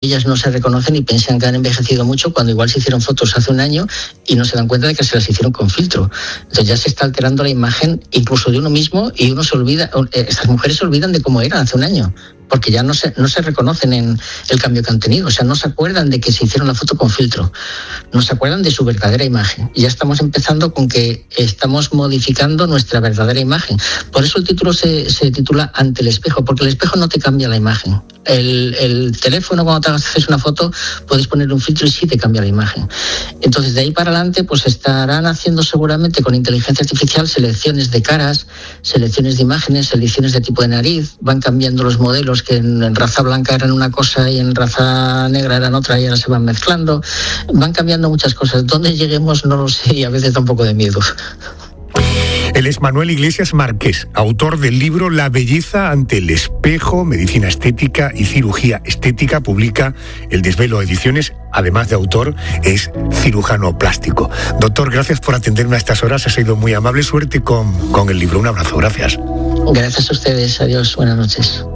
ellas no se reconocen y piensan que han envejecido mucho cuando igual se hicieron fotos hace un año y no se dan cuenta de que se las hicieron con filtro. Entonces ya se está alterando la imagen incluso de uno mismo y uno se olvida, estas mujeres se olvidan de cómo eran hace un año, porque ya no se reconocen en el cambio que han tenido, o sea, no se acuerdan de que se hicieron la foto con filtro, no se acuerdan de su verdadera imagen. Y ya estamos empezando con que estamos modificando nuestra verdadera imagen. Por eso el título se titula Ante el espejo, porque el espejo no te cambia la imagen. El teléfono, cuando te haces una foto, puedes poner un filtro y sí te cambia la imagen. Entonces, de ahí para adelante, pues estarán haciendo seguramente con inteligencia artificial selecciones de caras, selecciones de imágenes, selecciones de tipo de nariz, van cambiando los modelos que en raza blanca eran una cosa y en raza negra eran otra y ahora se van mezclando, van cambiando muchas cosas. ¿Dónde lleguemos? No lo sé y a veces da un poco de miedo. Él es Manuel Iglesias Márquez, autor del libro La belleza ante el espejo, medicina estética y cirugía estética. Publica El Desvelo Ediciones. Además de autor, es cirujano plástico. Doctor, gracias por atenderme a estas horas. Ha sido muy amable. Suerte con el libro. Un abrazo. Gracias. Gracias a ustedes. Adiós. Buenas noches.